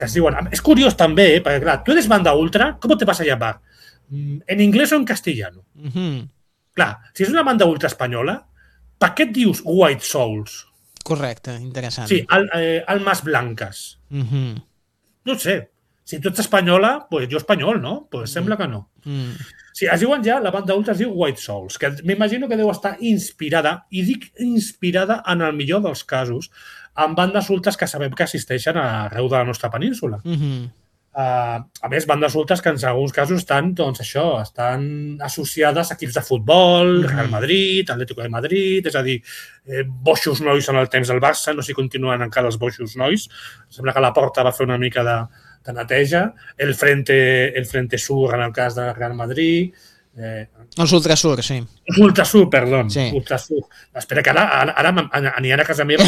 que es diuen... És curiós també, perquè clar, tu eres banda ultra, ¿cómo te vas a llamar? ¿En inglés o en castellano? Clar, si és una banda ultra espanyola, per què et dius White Souls? Correcte, interessant. Sí, almas blancas. No sé, si tu ets espanyola, pues jo espanyol, no? Pues sembla que no. Sí, es diuen ja, la banda ultra es diu White Souls, que m'imagino que deu estar inspirada, i dic inspirada en el millor dels casos, en bandes ultres que sabem que existeixen arreu de la nostra península. A més, bandes ultres que en alguns casos estan, doncs això, estan associades a equips de futbol, Real Madrid, Atlético de Madrid, és a dir, boixos nois en el temps del Barça, no sé si continuen encara els boixos nois, sembla que la Porta va fer una mica de neteja, el Frente Sur en el cas de Real Madrid... Els Ultrasur, sí. Els Ultrasur, perdó. Sí. Ultrasur. Espera, que ara aniran a casa meva.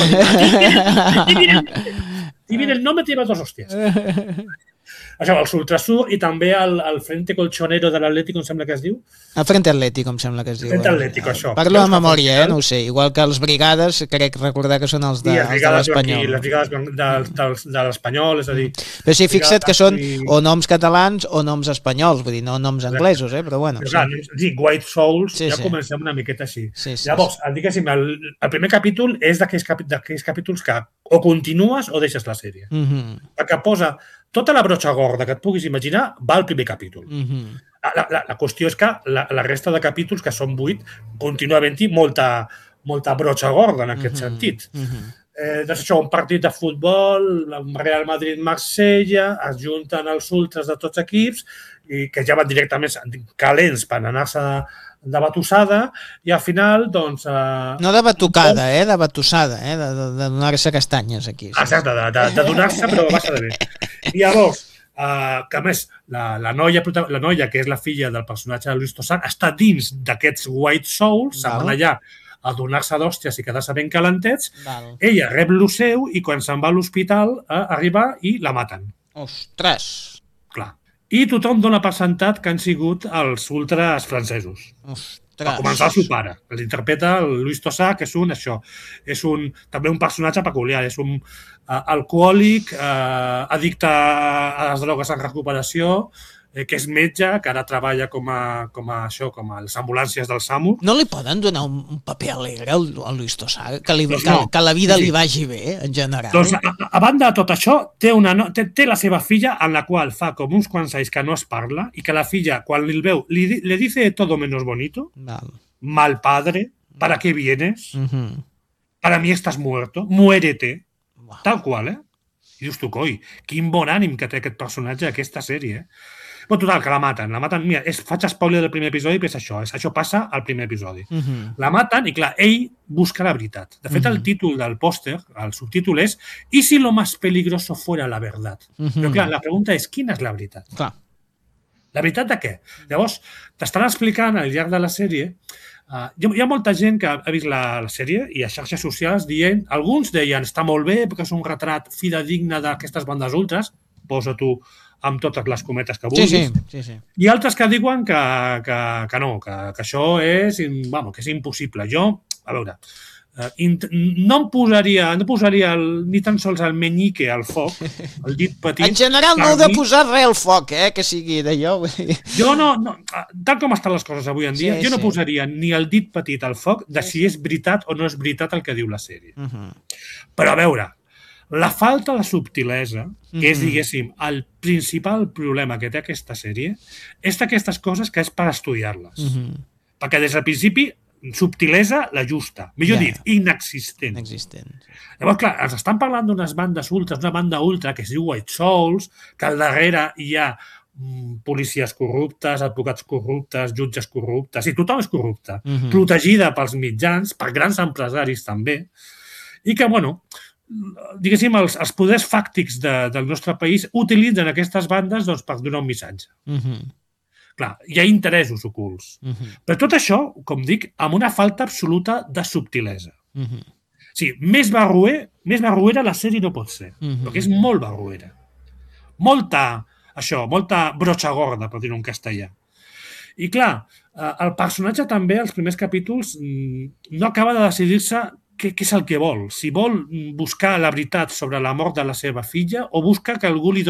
Si viene el nombre, te lleva dos hòsties. Això, els Ultrasur i també el Frente Colchonero de l'Atlético, em sembla que es diu. El Frente Atlético, em sembla que es diu. Frente Atlético, això. Parlo de memòria, no ho sé. Igual que els Brigades, crec recordar que són els de l'Espanyol. Les Brigades de l'Espanyol, és a dir... Però sí, fixa't que són o noms catalans o noms espanyols, vull dir, no noms anglesos, però bueno. Però clar, sí, White Souls, ja comencem una miqueta així. Llavors, diguéssim, el primer capítol és d'aquells capítols que o continues o deixes la sèrie. Perquè posa tota la brotxa gorda que et puguis imaginar va al primer capítol. La qüestió és que la resta de capítols, que són 8, continua havent-hi molta brotxa gorda en aquest sentit. Doncs això, un partit de futbol, Real Madrid-Marsella, es junten els ultras de tots equips, i que ja van directament calents per anar-se de batussada, i al final, doncs... No de batucada, de batussada, de donar-se castanyes aquí. Exacte, de donar-se, però va ser bé. I llavors, que a més, la noia, que és la filla del personatge de Luis Tosar, està dins d'aquests White Souls, se'n van allà a donar-se d'hòsties i quedar-se ben calentets, ella rep lo seu i quan se'n va a l'hospital arriba i la maten. Ostres! Clar. I tothom dona per sentat que han sigut els ultras francesos. Va començar el seu pare. L'interpreta el Luis Tosar, que és també un personatge peculiar. És un alcohòlic, addicte a les drogues en recuperació, que és metge, que ara treballa com a les ambulàncies del SAMU. No li poden donar un paper alegre al Luis Tosar? Que la vida li vagi bé, en general? Doncs, a banda de tot això, té la seva filla, en la qual fa com uns quants anys que no es parla, i que la filla, quan li veu, le dice todo menos bonito, mal padre, ¿para qué vienes? Para mí estás muerto, muérete. Tal qual, I dius tu, coi, quin bon ànim que té aquest personatge, aquesta sèrie, Però total, que la maten. Mira, faig spoiler del primer episodi, però és això. Això passa al primer episodi. La maten i, clar, ell busca la veritat. De fet, el títol del pòster, el subtítol és «Y si lo más peligroso fuera la verdad?» Però, clar, la pregunta és «Quina és la veritat?» Clar. La veritat de què? Llavors, t'estan explicant al llarg de la sèrie. Hi ha molta gent que ha vist la sèrie i a xarxes socials dient, alguns deien està molt bé perquè és un retrat fidedigne d'aquestes bandes ultres, posa tu amb totes les cometes que vulguis, i altres que diuen que no, que això és impossible. Jo, a veure, no posaria ni tan sols el menyique al foc, el dit petit. En general no heu de posar res al foc, que sigui d'allò. Jo no, tal com estan les coses avui en dia, jo no posaria ni el dit petit al foc de si és veritat o no és veritat el que diu la sèrie. Però a veure, la falta de subtilesa, que és, diguéssim, el principal problema que té aquesta sèrie, és d'aquestes coses que és per estudiar-les. Perquè des del principi, subtilesa la justa. Millor dit, inexistent. Llavors, clar, ens estan parlant d'unes bandes ultres, una banda ultra que es diu White Souls, que al darrere hi ha policies corruptes, advocats corruptes, jutges corruptes, i tothom és corrupte. Protegida pels mitjans, per grans empresaris també, i que, bueno, diguéssim, els poders fàctics del nostre país utilitzen aquestes bandes per donar un missatge. Clar, hi ha interessos ocults. Però tot això, com dic, amb una falta absoluta de subtilesa. Sí, més barruera la sèrie no pot ser, perquè és molt barruera. Molta brotxa gorda, per dir-ho en castellà. I clar, el personatge també, als primers capítols, no acaba de decidir-se què és el que vol. Si vol buscar la veritat sobre la mort de la seva filla o busca que algú li doni